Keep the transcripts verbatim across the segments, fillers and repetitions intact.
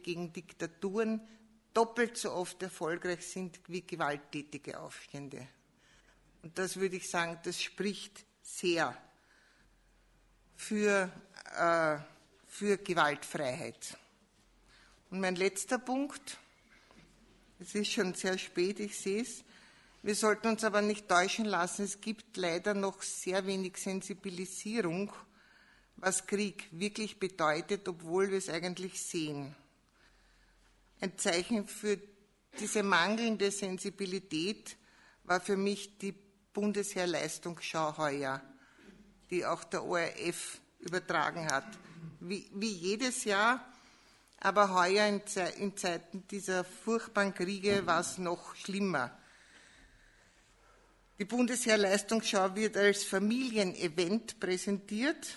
gegen Diktaturen doppelt so oft erfolgreich sind wie gewalttätige Aufstände. Und das würde ich sagen, das spricht sehr für, äh, für Gewaltfreiheit. Und mein letzter Punkt, es ist schon sehr spät, ich sehe es, wir sollten uns aber nicht täuschen lassen, es gibt leider noch sehr wenig Sensibilisierung, was Krieg wirklich bedeutet, obwohl wir es eigentlich sehen. Ein Zeichen für diese mangelnde Sensibilität war für mich die Bundesheer-Leistungsschau heuer, die auch der O R F übertragen hat. Wie, wie jedes Jahr, aber heuer in, Ze in Zeiten dieser furchtbaren Kriege war es noch schlimmer. Die Bundesheer-Leistungsschau wird als Familienevent präsentiert.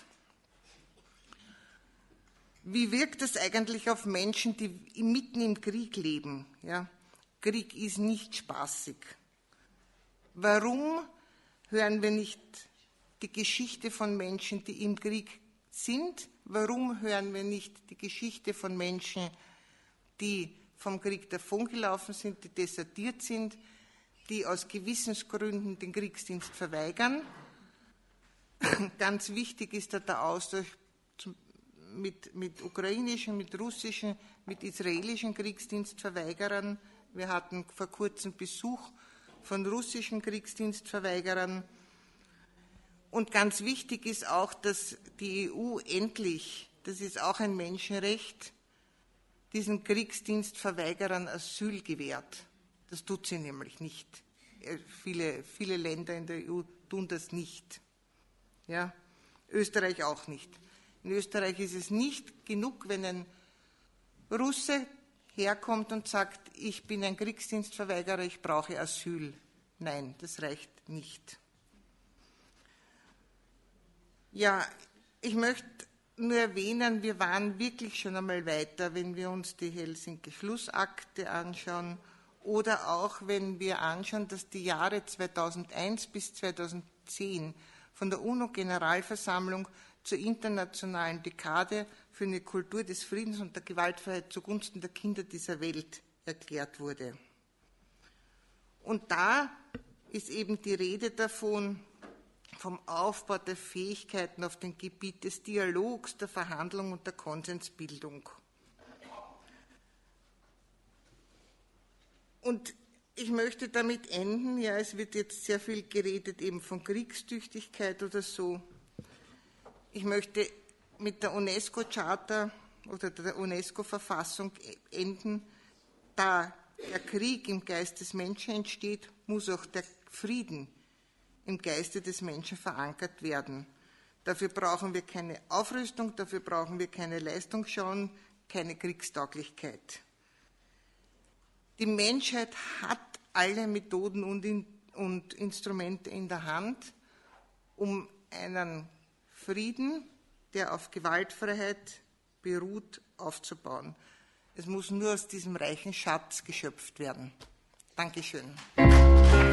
Wie wirkt das eigentlich auf Menschen, die mitten im Krieg leben? Ja, Krieg ist nicht spaßig. Warum hören wir nicht die Geschichte von Menschen, die im Krieg sind? Warum hören wir nicht die Geschichte von Menschen, die vom Krieg davongelaufen sind, die desertiert sind, die aus Gewissensgründen den Kriegsdienst verweigern? Ganz wichtig ist da der Austausch mit, mit ukrainischen, mit russischen, mit israelischen Kriegsdienstverweigerern. Wir hatten vor kurzem Besuch von russischen Kriegsdienstverweigerern. Und ganz wichtig ist auch, dass die E U endlich, das ist auch ein Menschenrecht, diesen Kriegsdienstverweigerern Asyl gewährt. Das tut sie nämlich nicht. Viele, viele Länder in der E U tun das nicht. Ja, Österreich auch nicht. In Österreich ist es nicht genug, wenn ein Russe herkommt und sagt, ich bin ein Kriegsdienstverweigerer, ich brauche Asyl. Nein, das reicht nicht. Ja, ich möchte nur erwähnen, wir waren wirklich schon einmal weiter, wenn wir uns die Helsinki-Schlussakte anschauen oder auch wenn wir anschauen, dass die Jahre zweitausendeins bis zweitausendzehn von der UNO-Generalversammlung zur internationalen Dekade für eine Kultur des Friedens und der Gewaltfreiheit zugunsten der Kinder dieser Welt erklärt wurde. Und da ist eben die Rede davon, vom Aufbau der Fähigkeiten auf dem Gebiet des Dialogs, der Verhandlung und der Konsensbildung. Und ich möchte damit enden, ja, es wird jetzt sehr viel geredet eben von Kriegstüchtigkeit oder so. Ich möchte mit der UNESCO-Charta oder der UNESCO-Verfassung enden. Da der Krieg im Geist des Menschen entsteht, muss auch der Frieden im Geiste des Menschen verankert werden. Dafür brauchen wir keine Aufrüstung, dafür brauchen wir keine Leistungsschauen, keine Kriegstauglichkeit. Die Menschheit hat alle Methoden und, in, und Instrumente in der Hand, um einen Frieden, der auf Gewaltfreiheit beruht, aufzubauen. Es muss nur aus diesem reichen Schatz geschöpft werden. Dankeschön.